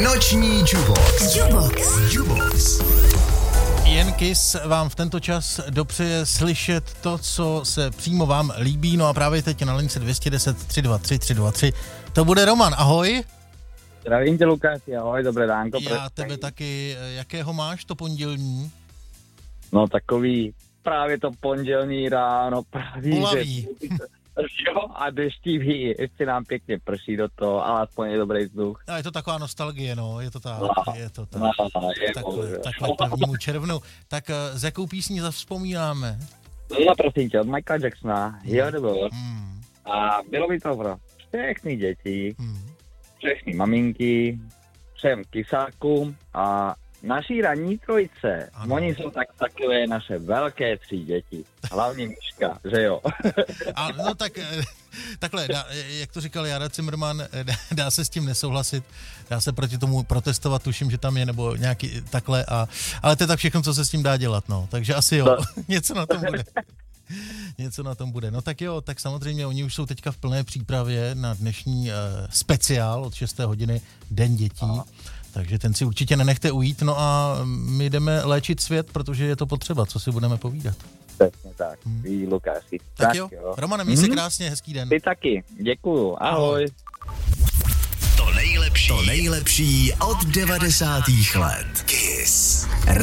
Noční Jubox. Jen Kiss vám v tento čas dopřeje slyšet to, co se přímo vám líbí. No a právě teď na lince 210 323 323 to bude Roman. Ahoj. Zdravím tě, Lukáši, ahoj, dobré dánko. Já tebe taky. Jakého máš to pondělní? No takový právě to pondělní ráno, právě Ulavý. Jo, a deštivý, ještě nám pěkně prší do toho, ale aspoň je dobrý vzduch. A je to taková nostalgie, no, je to tak. Takhle 1. červnu. Tak s jakou písní zavzpomínáme? No prosím tě, od Michaela Jacksona, Here the World. A bylo by to pro všechny děti, všechny maminky, všem kysákům a naší ranní trojice. Ano. Oni jsou takové naše velké 3 děti. Hlavně Miška, že jo? No tak takhle, jak to říkal Jara Cimrman, dá se s tím nesouhlasit, dá se proti tomu protestovat, tuším, že tam je, nebo nějaký takhle, ale to je tak všechno, co se s tím dá dělat, no. Takže asi jo, něco na tom bude. No tak jo, tak samozřejmě oni už jsou teďka v plné přípravě na dnešní speciál od 6. hodiny Den dětí. Takže ten si určitě nenechte ujít, no a my jdeme léčit svět, protože je to potřeba, co si budeme povídat. Přesně tak, ví Lukáši. Tak jo, Romane, měj se krásně, hezký den. Ty taky, děkuju, ahoj. To nejlepší od 90. let.